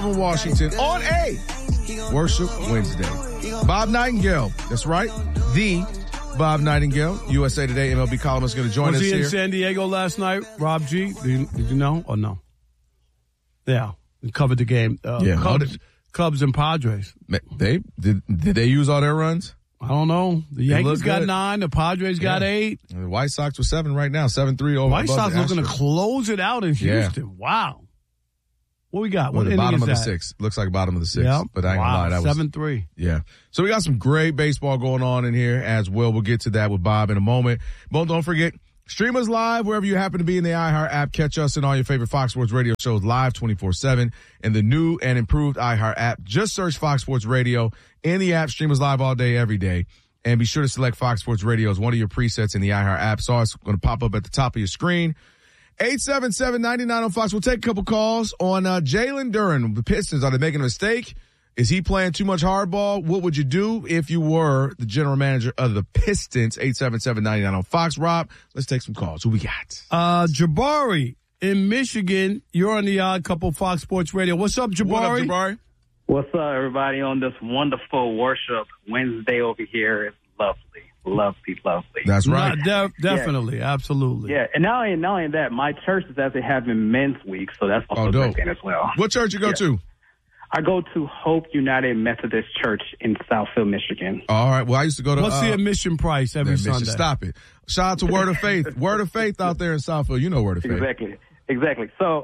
in Washington on a Worship Wednesday. Bob Nightingale, that's right, the Bob Nightingale, USA Today MLB columnist, going to join us here. Was he in San Diego last night, Rob G? Did you know or no? Yeah, he covered the game. Cubs and Padres. Did they use all their runs? I don't know. The Yankees got 9. The Padres got 8. The White Sox were 7 right now, 7-3 over. White Sox looking to close it out in Houston. Yeah. Wow. What we got? What the bottom of the 6th. Looks like bottom of the 6th. Yep. But I ain't gonna lie. That was 7-3. Yeah. So we got some great baseball going on in here as well. We'll get to that with Bob in a moment. But don't forget, stream us live wherever you happen to be in the iHeart app. Catch us in all your favorite Fox Sports Radio shows live 24/7 in the new and improved iHeart app. Just search Fox Sports Radio in the app. Stream us live all day, every day. And be sure to select Fox Sports Radio as one of your presets in the iHeart app. So it's going to pop up at the top of your screen. 877-99 on Fox. We'll take a couple calls on Jalen Duren. The Pistons, are they making a mistake? Is he playing too much hardball? What would you do if you were the general manager of the Pistons? 877-99 on Fox. Rob, let's take some calls. Who we got? Jabari in Michigan. You're on the Odd Couple Fox Sports Radio. What's up, Jabari? What up, Jabari? What's up, everybody, on this wonderful Worship Wednesday over here? It's lovely. That's right. Definitely, yeah. Absolutely. Yeah, and not only that, my church is actually having Men's Week, so that's also a great thing as well. What church you go to? I go to Hope United Methodist Church in Southfield, Michigan. All right. Well, I used to go to. What's the admission price every Sunday? Stop it. Shout out to Word of Faith. Word of Faith out there in Southfield. You know Word of Faith. Exactly. So,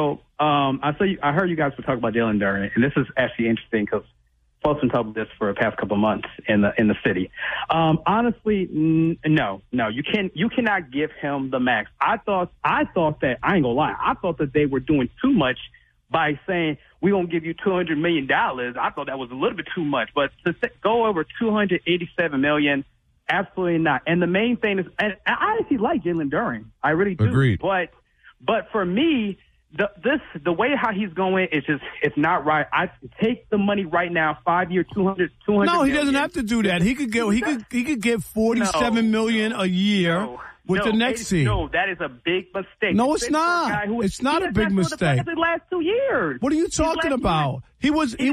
I heard you guys were talking about Jalen Duren, and this is actually interesting because folks have been talking about this for the past couple of months in the city. Honestly, no, you cannot give him the max. I thought that, I ain't gonna lie, I thought that they were doing too much by saying we're gonna give you $200 million. I thought that was a little bit too much, but to go over $287 million, absolutely not. And the main thing is, and I actually like Jalen Duren, I really do. Agreed. But for me, the way how he's going is just, it's not right. I take the money right now, 5-year, 200. No, he doesn't have to do that. He could get $47 million a year with the next team. No, that is a big mistake. No, it's not. It's not a big mistake. The last 2 years. What are you talking about? He was an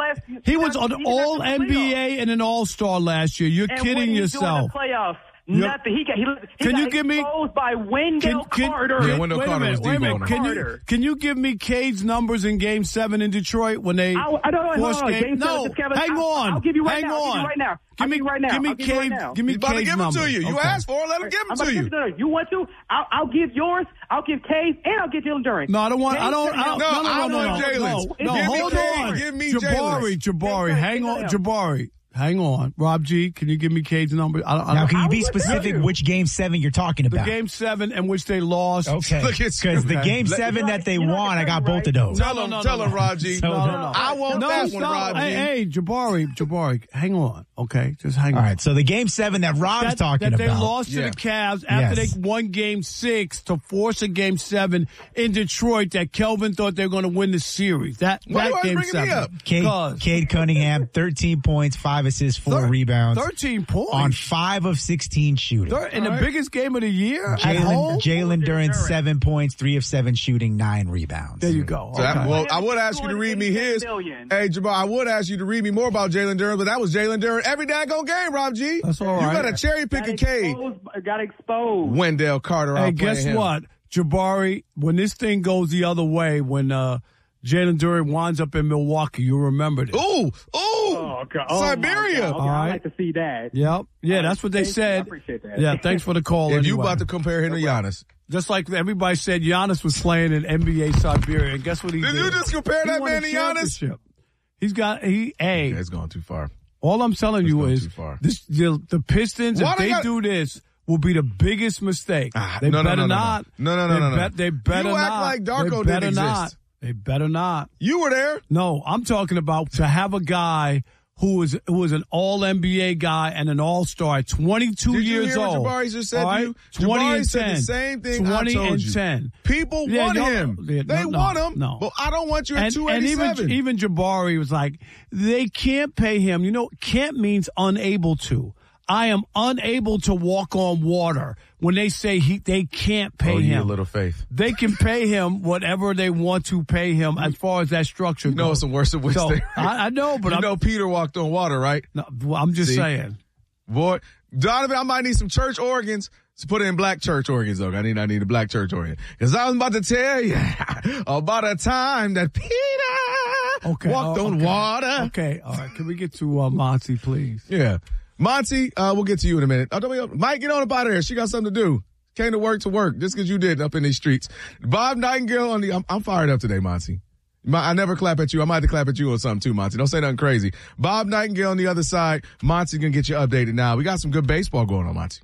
All NBA and an All-Star last year. You're kidding yourself. Playoffs. Nothing. He got exposed by Wendell Carter. Yeah, Wendell Carter was deep on him. Can you give me Cade's numbers in Game 7 in Detroit when they forced Cade? No, hang on. I'll give you right now. Give me Cade's He's about to give them to you. You asked for it. Let him give them to you. You want to? I'll give yours. I'll give Cade, and I'll give Jalen Duren. No, I don't want. No, Jalen. No, hold on. Give me Jabari. Hang on, Jabari. Hang on. Rob G, can you give me Cade's number? Now, can you be specific which Game 7 you're talking about? The Game 7 in which they lost. Okay. Because the Game 7 that they won, I got both of those. Tell him, Rob G. No. I want that one, Rob G. Hey, Jabari, hang on. Okay, just hang on. All right, so the Game 7 that Rob's talking about. That they lost to the Cavs after they won Game 6 to force a Game 7 in Detroit that Kelvin thought they were going to win the series. That Game 7. Cade Cunningham, 13 points, 5 assists, 4 rebounds. 13 points. On 5 of 16 shooting. In the biggest game of the year at home? Jalen Duren, 7 points, 3 of 7 shooting, 9 rebounds. There you go. So I would ask you to read me his. Hey, Jabbar, I would ask you to read me more about Jalen Duren, but that was Jalen Duren every daggone game, Rob G. That's all right. You got to cherry pick a Cade. Got exposed. Wendell Carter. Hey, guess what? Jabari, when this thing goes the other way, when Jalen Duren winds up in Milwaukee, you'll remember this. Oh, God. Siberia. Okay, I'd like to see that. Yep. Yeah, that's what they said. I appreciate that. Yeah, thanks for the call. If you about to compare him to Giannis. Just like everybody said Giannis was playing in NBA Siberia, and guess what he did? Did you just compare that man to Giannis? It's gone too far. All I'm telling you is the Pistons, if they do this, will be the biggest mistake. They better not. No. They better not. You act like Darko didn't exist. They better not. You were there. No, I'm talking about to have a guy who is an All-NBA guy and an All-Star, 22 years old. Did you hear what Jabari just said to you? 20 Jabari and said 10. the same thing 20 I told and you. 10. People want him. They want him. No. But I don't want you at 287. And even Jabari was like, they can't pay him. You know, can't means unable to. I am unable to walk on water when they say they can't pay him. A little faith. They can pay him whatever they want to pay him as far as that structure goes. It's the worst of which I know, but Peter walked on water, right? No, I'm just saying. Boy, Donovan, I might need some church organs. Let's put it in black church organs, though. I need a black church organ. Because I was about to tell you about a time that Peter walked on water. Okay, all right. Can we get to Monty, please? Yeah. Monty, we'll get to you in a minute. Mike, get on up out of here. She got something to do. Came to work just because you did up in these streets. Bob Nightingale I'm fired up today, Monty. I never clap at you. I might have to clap at you or something too, Monty. Don't say nothing crazy. Bob Nightingale on the other side. Monty's going to get you updated now. We got some good baseball going on, Monty.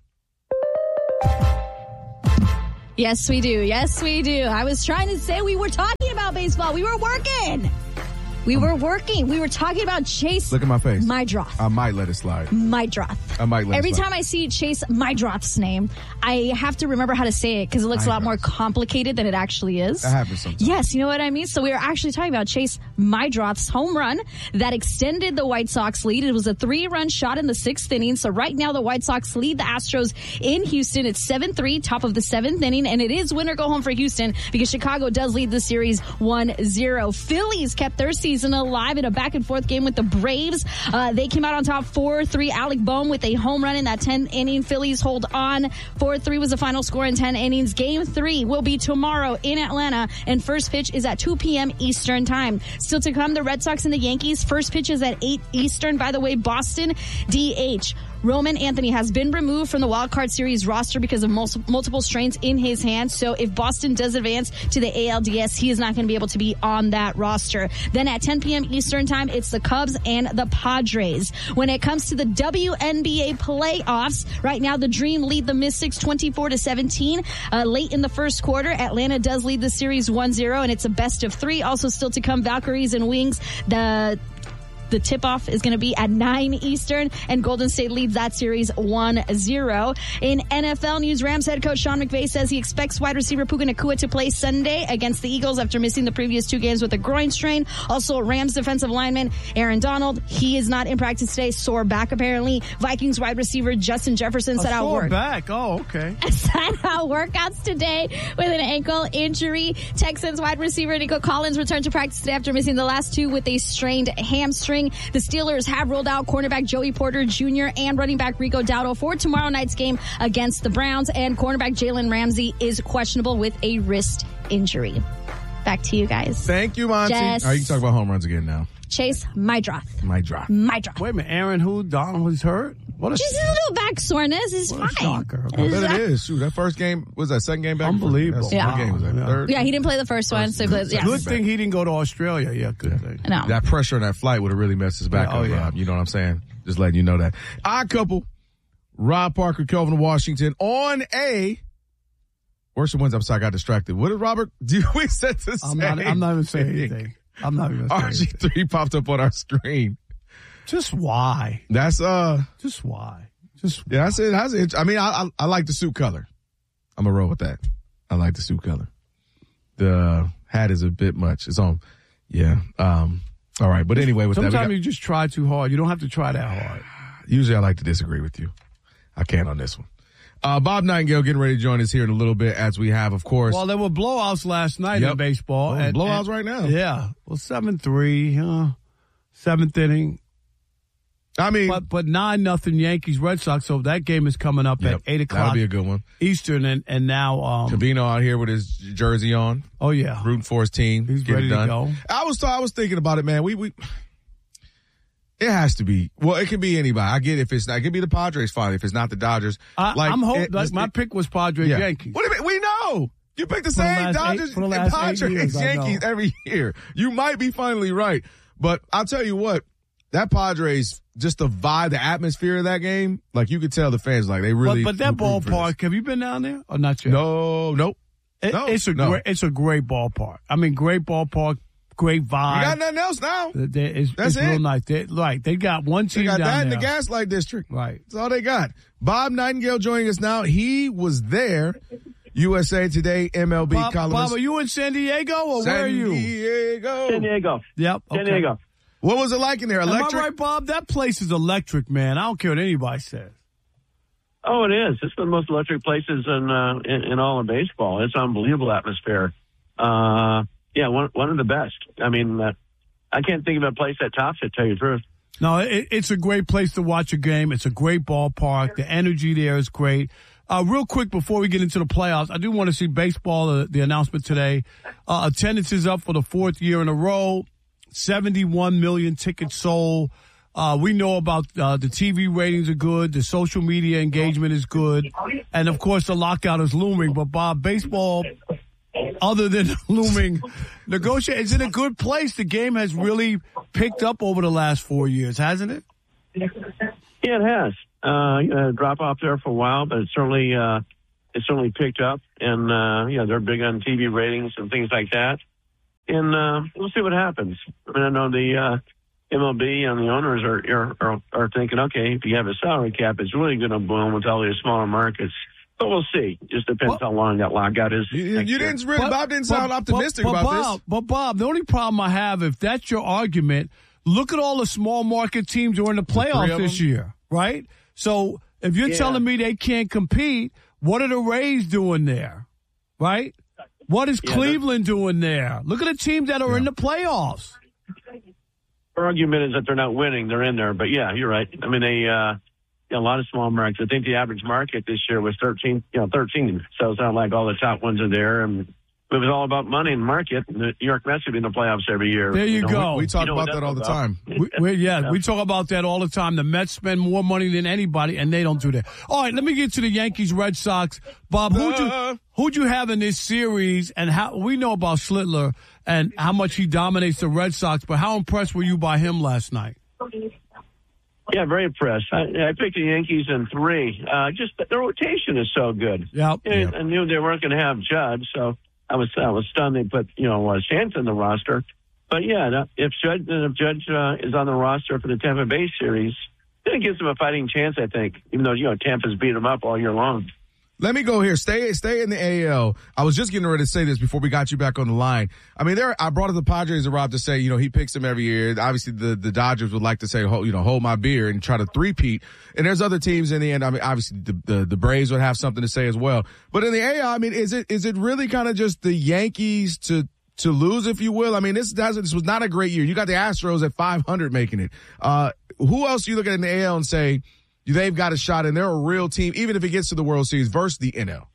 Yes, we do. Yes, we do. I was trying to say we were talking about baseball. We were working. We were talking about Chase. Look at my face. Meidroth. I might let it slide. Meidroth. Every time I see Chase Meidroth's name, I have to remember how to say it because it looks a lot more complicated than it actually is. That happens sometimes. Yes, you know what I mean? So we were actually talking about Chase Meidroth's home run that extended the White Sox lead. It was a 3-run shot in the 6th inning. So right now the White Sox lead the Astros in Houston. It's 7-3, top of the 7th inning. And it is win or go home for Houston because Chicago does lead the series 1-0. Phillies kept their season alive in a back-and-forth game with the Braves. They came out on top 4-3. Alec Boehm with a home run in that 10th inning. Phillies hold on. 4-3 was the final score in 10 innings. Game 3 will be tomorrow in Atlanta, and first pitch is at 2 p.m. Eastern time. Still to come, the Red Sox and the Yankees. First pitch is at 8 Eastern. By the way, Boston DH Roman Anthony has been removed from the Wild Card Series roster because of multiple strains in his hand. So if Boston does advance to the ALDS, he is not going to be able to be on that roster. Then at 10 p.m. Eastern time, it's the Cubs and the Padres. When it comes to the WNBA playoffs, right now the Dream lead the Mystics 24-17. Late in the first quarter, Atlanta does lead the series 1-0, and it's a best of 3. Also still to come, Valkyries and Wings. The tip-off is going to be at 9 Eastern, and Golden State leads that series 1-0. In NFL news, Rams head coach Sean McVay says he expects wide receiver Puka Nacua to play Sunday against the Eagles after missing the previous 2 games with a groin strain. Also, Rams defensive lineman Aaron Donald, he is not in practice today, sore back apparently. Vikings wide receiver Justin Jefferson set out work. Sore back, oh, okay. Set out workouts today with an ankle injury. Texans wide receiver Nico Collins returned to practice today after missing the last 2 with a strained hamstring. The Steelers have rolled out cornerback Joey Porter Jr. and running back Rico Dowdle for tomorrow night's game against the Browns, and cornerback Jalen Ramsey is questionable with a wrist injury. Back to you guys. Thank you, Monty. Jess. All right, you can talk about home runs again now. Chase Meidroth. Meidroth. Wait a minute, Aaron Donald was hurt? Just a little back soreness. He's fine. Shocker. I bet it is. Shoot, that first game, was that second game back? Unbelievable. What game was that? Third? Yeah, he didn't play the first one. So Good thing he didn't go to Australia. Yeah, good thing. No. That pressure on that flight would have really messed his back up, Rob. You know what I'm saying? Just letting you know that. Odd couple, Rob Parker, Kelvin Washington on a... Worst of ones, I'm sorry, I got distracted. What did Robert do? We said to say? I'm not even saying anything. I'm not even saying anything. RG3 popped up on our screen. Just why? That's Just why? Yeah, that's it. I mean, I like the suit color. I'm gonna roll with that. I like the suit color. The hat is a bit much. It's on. Yeah. All right. But anyway, with sometimes you just try too hard. You don't have to try that hard. Usually, I like to disagree with you. I can't on this one. Bob Nightingale getting ready to join us here in a little bit, as we have, of course. Well, there were blowouts last night in baseball. Blowouts right now. Yeah. Well, 7-3, 7th inning. I mean, but 9-0 Yankees Red Sox. So that game is coming up at 8 o'clock. That'll be a good one. Eastern, and now Trevino out here with his jersey on. Oh yeah, rooting for his team. He's ready to go. I was thinking about it, man. We it has to be. Well, it can be anybody. I get it if it's not. It could be the Padres finally if it's not the Dodgers. I'm hoping. My pick was Padres Yankees. What do you mean? We know. You pick the same Dodgers and Padres Yankees every year. You might be finally right, but I'll tell you what. That Padres, just the vibe, the atmosphere of that game, like you could tell the fans, like they really. But that ballpark, have you been down there or not yet? Nope. It's a great ballpark. I mean, great ballpark, great vibe. You got nothing else now. It's real nice. They got one team down there. They got that in the Gaslight District. Right. That's all they got. Bob Nightingale joining us now. He was there. USA Today MLB columnist. Bob, are you in San Diego or where are you? San Diego. Yep. Okay. San Diego. What was it like in there? Electric? Am I right, Bob? That place is electric, man. I don't care what anybody says. Oh, it is. It's the most electric places in all of baseball. It's an unbelievable atmosphere. One of the best. I mean, I can't think of a place that tops it, to tell you the truth. No, it's a great place to watch a game. It's a great ballpark. The energy there is great. Real quick, before we get into the playoffs, I do want to see baseball, the announcement today. Attendance is up for the 4th year in a row. 71 million tickets sold. We know about the TV ratings are good. The social media engagement is good. And, of course, the lockout is looming. But, Bob, baseball, other than looming, is it a good place? The game has really picked up over the last 4 years, hasn't it? Yeah, it has. Drop off there for a while, but it's certainly picked up. And, they're big on TV ratings and things like that. And we'll see what happens. I mean, I know the MLB and the owners are thinking, okay, if you have a salary cap, it's really going to boom with all these smaller markets. But we'll see. Just depends how long that lockout is. Bob didn't sound optimistic about this. But Bob, the only problem I have, if that's your argument, look at all the small market teams who are in the playoffs this year, right? So if you're telling me they can't compete, what are the Rays doing there, right? What is Cleveland doing there? Look at the teams that are in the playoffs. Our argument is that they're not winning; they're in there. But yeah, you're right. I mean, a lot of small markets. I think the average market this year was 13. So it's not like all the top ones are there. And it was all about money and market. And the New York Mets would be in the playoffs every year. There you go. We talk about that all the time. We talk about that all the time. The Mets spend more money than anybody, and they don't do that. All right, let me get to the Yankees-Red Sox. Bob, who'd you have in this series? And how we know about Schlittler and how much he dominates the Red Sox, but how impressed were you by him last night? Yeah, very impressed. I picked the Yankees in 3. Just the rotation is so good. Yep. I knew they weren't going to have Judge, so I was stunned they put Chance in the roster. But yeah, if Judge is on the roster for the Tampa Bay series, then it gives them a fighting chance. I think, even though Tampa's beat them up all year long. Let me go here. Stay in the AL. I was just getting ready to say this before we got you back on the line. I mean, I brought up the Padres and Rob to say, he picks them every year. Obviously, the Dodgers would like to say, hold my beer and try to three-peat. And there's other teams in the end. I mean, obviously, the Braves would have something to say as well. But in the AL, I mean, is it really kind of just the Yankees to lose, if you will? I mean, this was not a great year. You got the Astros at 500 making it. Who else do you look at in the AL and say, they've got a shot, and they're a real team, even if it gets to the World Series versus the NL?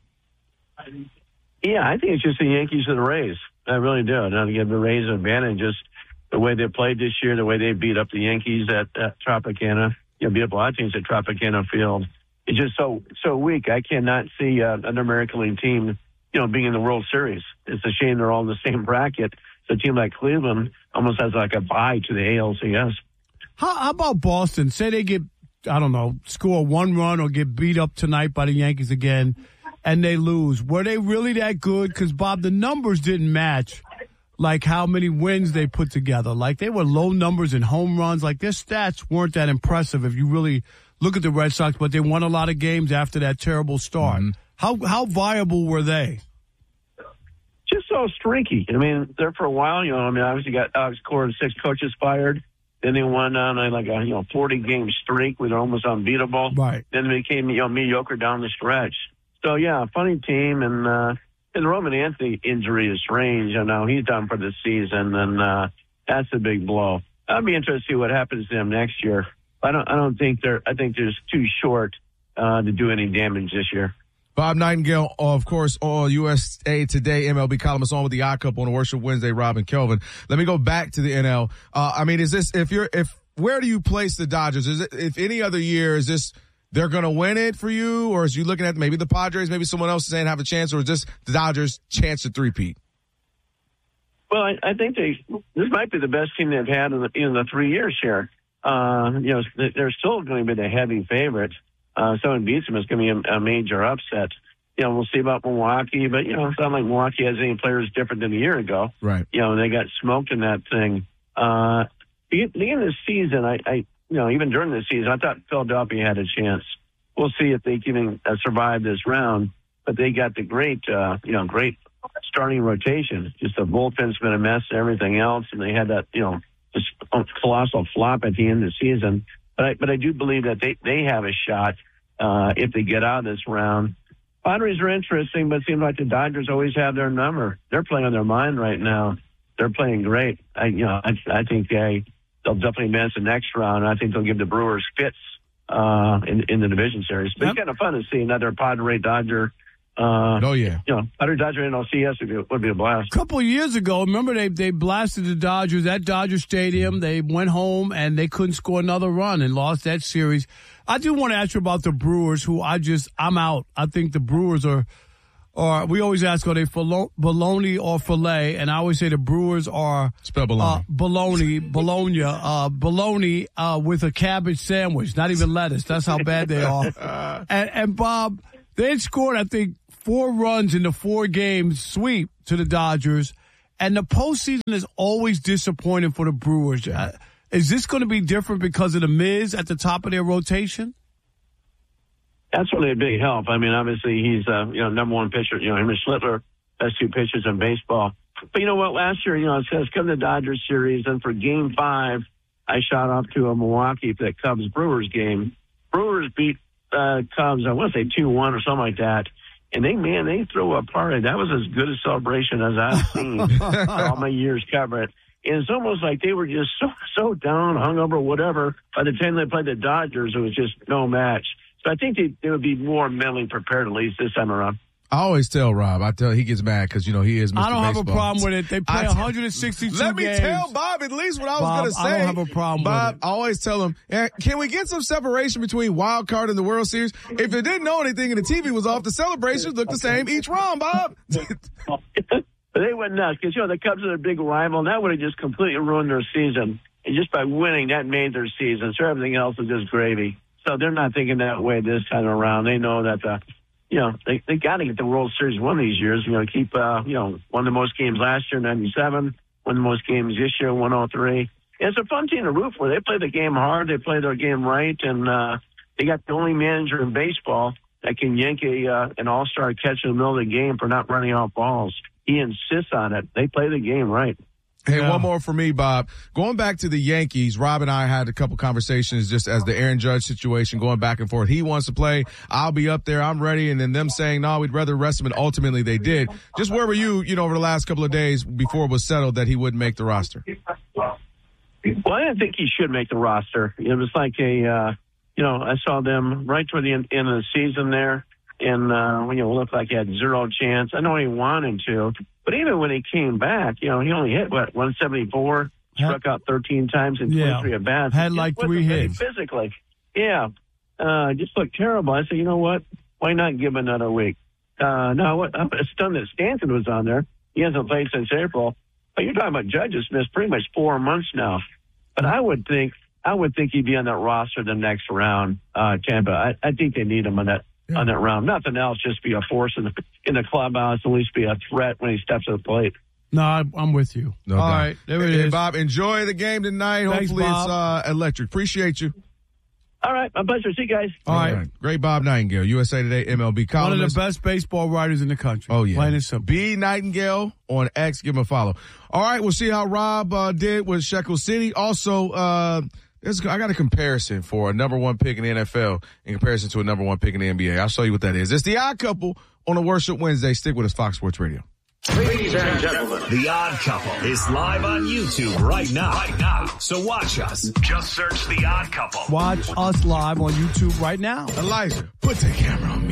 Yeah, I think it's just the Yankees and the Rays. I really do. Now to give the Rays an advantage, just the way they played this year, the way they beat up the Yankees at Tropicana, beat up a lot of teams at Tropicana Field. It's just so weak. I cannot see an American League team, being in the World Series. It's a shame they're all in the same bracket. So a team like Cleveland almost has like a bye to the ALCS. How about Boston? Say they get, I don't know, score 1 run or get beat up tonight by the Yankees again, and they lose. Were they really that good? Because, Bob, the numbers didn't match, like, how many wins they put together. Like, they were low numbers in home runs. Like, their stats weren't that impressive if you really look at the Red Sox, but they won a lot of games after that terrible start. Mm-hmm. How viable were they? Just so streaky. I mean, there for a while, obviously got Alex Cora and 6 coaches fired. Then they went on like a 40-game streak where they're almost unbeatable. Right. Then they became mediocre down the stretch. So yeah, funny team, and the Roman Anthony injury is strange. I know he's done for the season, and that's a big blow. I'd be interested to see what happens to them next year. I think they're just too short to do any damage this year. Bob Nightingale, of course, on USA Today, MLB columnist on with the Odd Couple on Worship Wednesday, Rob and Kelvin. Let me go back to the NL. I mean, is this, where do you place the Dodgers? Is it, if any other year, is this, they're going to win it for you? Or is you looking at maybe the Padres, maybe someone else saying have a chance, or is this the Dodgers' chance to three-peat? Well, I think this might be the best team they've had in the 3 years here. They're still going to be the heavy favorite. Someone beats them, it's going to be a major upset. We'll see about Milwaukee, but, it's not like Milwaukee has any players different than a year ago. Right. They got smoked in that thing. Beginning of the season, even during the season, I thought Philadelphia had a chance. We'll see if they can survive this round, but they got the great starting rotation. Just the bullpen's been a mess and everything else, and they had that, this colossal flop at the end of the season. But I do believe that they have a shot. if they get out of this round. Padres are interesting, but it seems like the Dodgers always have their number. They're playing on their mind right now. They're playing great. I think they'll definitely advance the next round. I think they'll give the Brewers fits in the division series. But it's kind of fun to see another Padre-Dodger. Padre-Dodger NLCS would be a blast. A couple of years ago, remember they blasted the Dodgers at Dodger Stadium. They went home and they couldn't score another run and lost that series. I do want to ask you about the Brewers, who I'm out. I think the Brewers are we always ask, are they bologna or filet? And I always say the Brewers are spell bologna. Bologna with a cabbage sandwich, not even lettuce. That's how bad they are. And Bob, they had scored, I think, 4 runs in the 4 games sweep to the Dodgers. And the postseason is always disappointing for the Brewers. Is this going to be different because of the Miz at the top of their rotation? That's really a big help. I mean, obviously he's number one pitcher. Him and Schlittler, best 2 pitchers in baseball. But you know what? Last year, it says come to the Dodgers series, and for Game 5, I shot off to a Milwaukee for that Cubs Brewers game. Brewers beat Cubs, I want to say 2-1 or something like that. And they threw a party. That was as good a celebration as I've seen all my years covering it. And it's almost like they were just so down, hungover, whatever. By the time they played the Dodgers, it was just no match. So I think they would be more mentally prepared, at least this time around. I always tell Rob, he gets mad because, he is Mr. I don't have Baseball. a problem with it. They play 162 games. Let me tell Bob at least what I was going to say. I don't have a problem Bob, with it. I always tell him, can we get some separation between wild card and the World Series? If it didn't know anything and the TV was off, the celebrations look the same each round, Bob. They went nuts because, the Cubs are their big rival, and that would have just completely ruined their season. And just by winning, that made their season. So everything else is just gravy. So they're not thinking that way this time around. They know that, they got to get the World Series one of these years. Keep, won the most games last year, 97, won the most games this year, 103. And it's a fun team to root for. They play the game hard. They play their game right. And they got the only manager in baseball that can yank an all-star catch in the middle of the game for not running out balls. He insists on it. They play the game right. Hey, one more for me, Bob. Going back to the Yankees, Rob and I had a couple conversations just as the Aaron Judge situation going back and forth. He wants to play. I'll be up there. I'm ready. And then them saying, no, we'd rather rest him. And ultimately they did. Just where were you, over the last couple of days before it was settled that he wouldn't make the roster? Well, I didn't think he should make the roster. It was like I saw them right toward the end of the season there. And, it looked like he had zero chance. I know he wanted to. But even when he came back, he only hit, 174, struck out 13 times in 23 at-bats. Had like 3 hits. Physically. Yeah. Just looked terrible. I said, you know what? Why not give him another week? Now, I'm stunned that Stanton was on there. He hasn't played since April. But you're talking about Judge has missed pretty much 4 months now. But I would think he'd be on that roster the next round, Tampa. I think they need him on that round. Nothing else, just be a force in the clubhouse, at least be a threat when he steps to the plate. No, I'm with you. No All doubt. right, there it is. Bob, enjoy the game tonight. Thanks, hopefully Bob. It's electric. Appreciate you. All right, my pleasure. See you guys. All right. Great Bob Nightingale, USA Today MLB columnist. One of the best baseball writers in the country. Oh, yeah. Plain and simple. B. Nightingale on X. Give him a follow. All right, we'll see how Rob did with Shekel City. Also, I got a comparison for a number 1 pick in the NFL in comparison to a number 1 pick in the NBA. I'll show you what that is. It's The Odd Couple on a Worship Wednesday. Stick with us, Fox Sports Radio. Ladies and gentlemen, The Odd Couple is live on YouTube right now. So watch us. Just search The Odd Couple. Watch us live on YouTube right now. Elijah, put the camera on me.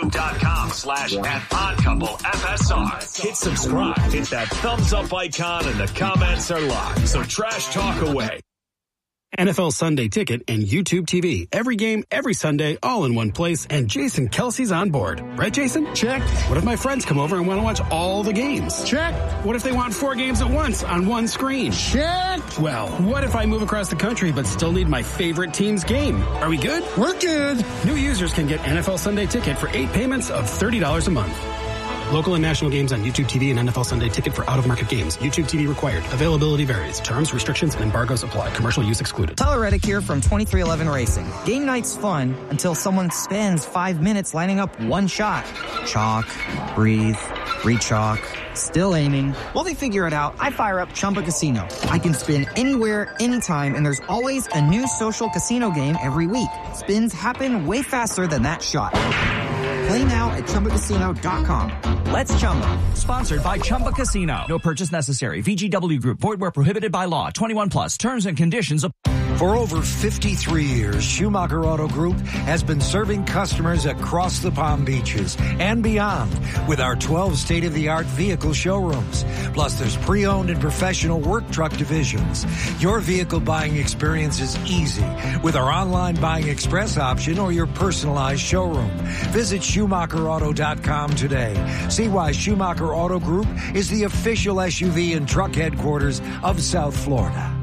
YouTube.com/@OddCoupleFSR. Hit subscribe. Hit that thumbs up icon and the comments are live. So trash talk away. NFL Sunday Ticket and YouTube TV. Every game, every Sunday, all in one place. And Jason Kelsey's on board. Right, Jason? Check. What if my friends come over and want to watch all the games? Check. What if they want 4 games at once on one screen? Check. Well, what if I move across the country but still need my favorite team's game? Are we good? We're good. New users can get NFL Sunday Ticket for 8 payments of $30 a month. Local and national games on YouTube TV and NFL Sunday Ticket for out-of-market games. YouTube TV required. Availability varies. Terms, restrictions, and embargoes apply. Commercial use excluded. Tyler Reddick here from 2311 Racing. Game night's fun until someone spends 5 minutes lining up one shot. Chalk, breathe, re-chalk, still aiming. While they figure it out, I fire up Chumba Casino. I can spin anywhere, anytime, and there's always a new social casino game every week. Spins happen way faster than that shot. Play now at ChumbaCasino.com. Let's Chumba. Sponsored by Chumba Casino. No purchase necessary. VGW Group. Void where prohibited by law. 21 plus. Terms and conditions apply. For over 53 years, Schumacher Auto Group has been serving customers across the Palm Beaches and beyond with our 12 state-of-the-art vehicle showrooms. Plus, there's pre-owned and professional work truck divisions. Your vehicle buying experience is easy with our online buying express option or your personalized showroom. Visit SchumacherAuto.com today. See why Schumacher Auto Group is the official SUV and truck headquarters of South Florida.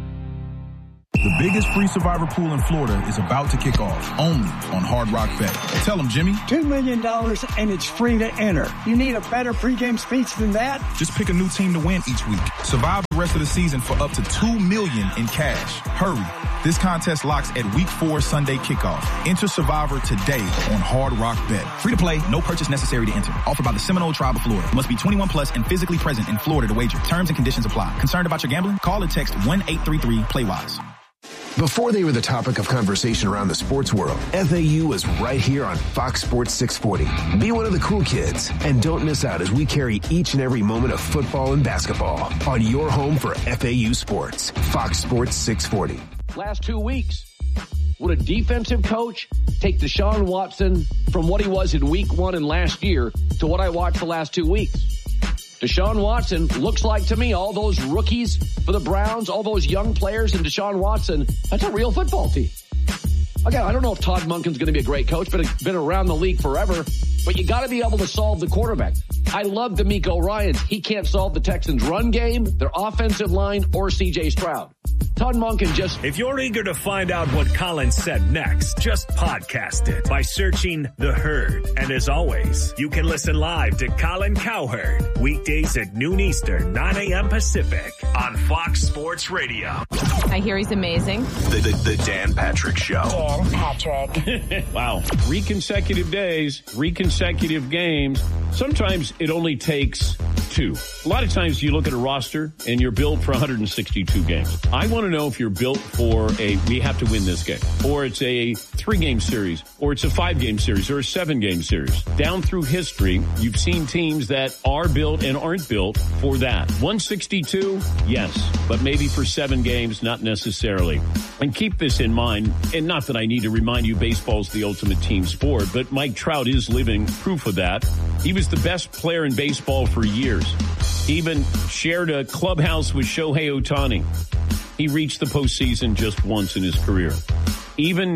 The biggest free Survivor pool in Florida is about to kick off, only on Hard Rock Bet. Tell them, Jimmy. $2 million and it's free to enter. You need a better pregame speech than that? Just pick a new team to win each week. Survive the rest of the season for up to $2 million in cash. Hurry. This contest locks at Week 4 Sunday kickoff. Enter Survivor today on Hard Rock Bet. Free to play, no purchase necessary to enter. Offered by the Seminole Tribe of Florida. Must be 21 plus and physically present in Florida to wager. Terms and conditions apply. Concerned about your gambling? Call or text 1-833-PLAY-WISE. Before they were the topic of conversation around the sports world, FAU was right here on Fox Sports 640. Be one of the cool kids and don't miss out as we carry each and every moment of football and basketball on your home for FAU sports. Fox Sports 640. Last 2 weeks, would a defensive coach take Deshaun Watson from what he was in week 1 and last year to what I watched the last 2 weeks? Deshaun Watson looks like to me all those rookies for the Browns, all those young players, and Deshaun Watson, that's a real football team. Again, I don't know if Todd Monken's going to be a great coach, but been around the league forever. But you got to be able to solve the quarterback. I love DeMeco Ryans. He can't solve the Texans' run game, their offensive line, or C.J. Stroud. Todd Monken just... If you're eager to find out what Colin said next, just podcast it by searching The Herd. And as always, you can listen live to Colin Cowherd weekdays at noon Eastern, 9 a.m. Pacific on Fox Sports Radio. I hear he's amazing. The Dan Patrick Show. Dan Patrick. Wow. 3 consecutive days, 3 consecutive games. Sometimes it only takes 2. A lot of times you look at a roster and you're built for 162 games. I want to know if you're built for we have to win this game, or it's a 3-game series, or it's a 5-game series, or a 7-game series. Down through history, you've seen teams that are built and aren't built for that. 162, yes, but maybe for 7 games, not necessarily. And keep this in mind, and not that I need to remind you baseball's the ultimate team sport, but Mike Trout is living proof of that. He was the best player in baseball for years. He even shared a clubhouse with Shohei Ohtani. He reached the postseason just once in his career. Even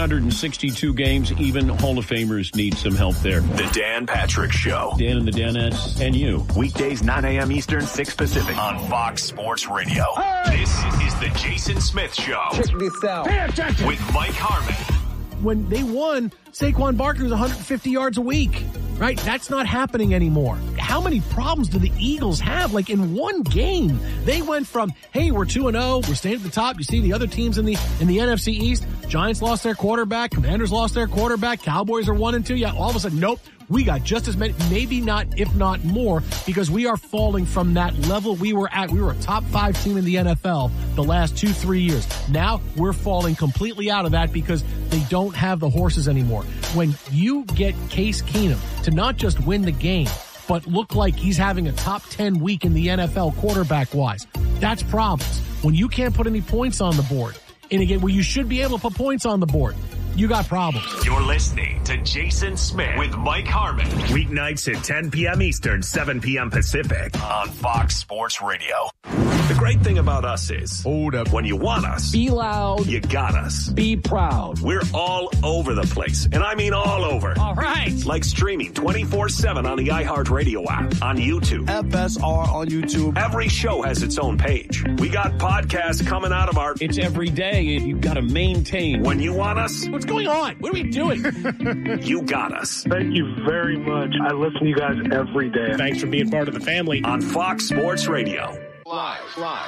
162 games, even Hall of Famers need some help there. The Dan Patrick Show. Dan and the Danettes and you. Weekdays, 9 a.m. Eastern, 6 Pacific on Fox Sports Radio. Hey! This is the Jason Smith Show. Check this out. Pay attention. With Mike Harmon. When they won, Saquon Barkley was 150 yards a week, right? That's not happening anymore. How many problems do the Eagles have? Like in one game, they went from, hey, we're 2-0, we're staying at the top. You see the other teams in the NFC East. Giants lost their quarterback, Commanders lost their quarterback, Cowboys are 1-2. Yeah, all of a sudden, nope. We got just as many, maybe not, if not more, because we are falling from that level we were at. We were a top 5 team in the NFL the last 2-3 years. Now we're falling completely out of that because they don't have the horses anymore. When you get Case Keenum to not just win the game, but look like he's having a top 10 week in the NFL quarterback-wise, that's problems. When you can't put any points on the board, in a game where you should be able to put points on the board, you got problems. You're listening to Jason Smith with Mike Harmon. Weeknights at 10 p.m. Eastern, 7 p.m. Pacific on Fox Sports Radio. The great thing about us is, hold up, when you want us, be loud, you got us. Be proud. We're all over the place, and I mean all over. All right. Like streaming 24/7 on the iHeartRadio app, on YouTube. FSR on YouTube. Every show has its own page. We got podcasts coming out of our... It's every day, and you've got to maintain. When you want us... What's going on? What are we doing? You got us. Thank you very much. I listen to you guys every day. Thanks for being part of the family. On Fox Sports Radio. Live.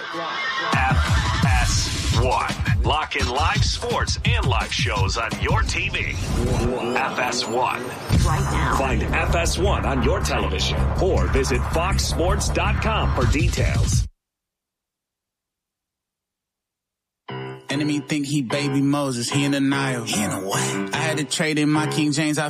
FS1. Lock in live sports and live shows on your TV. FS1. Right now. Find FS1 on your television or visit foxsports.com for details. Enemy think he baby Moses, he in denial. He in a what? I had to trade in my King James, I